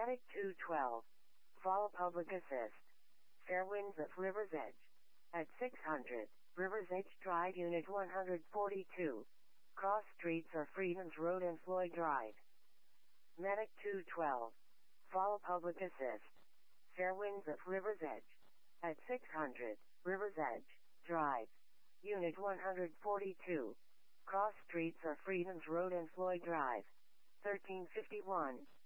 Medic 212. Fall Public Assist. Fair winds at River's Edge. At 600, River's Edge Drive Unit 142. Cross streets are Freedoms Road and Floyd Drive. Medic 212. Fall Public Assist. Fair winds at River's Edge. At 600, River's Edge Drive. Unit 142. Cross streets are Freedoms Road and Floyd Drive. 1351.